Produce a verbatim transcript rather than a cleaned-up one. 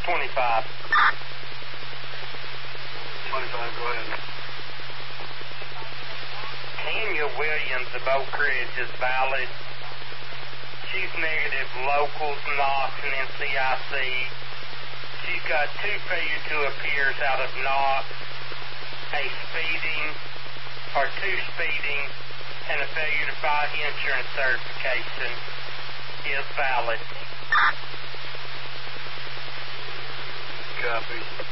twenty-five. twenty-five, go ahead. Tanya Williams of Oak Ridge is valid. She's negative locals, Knox, and N C I C. She's got two failure to appears out of Knox, a speeding, or two speeding, and a failure to file insurance certification is valid. Copy.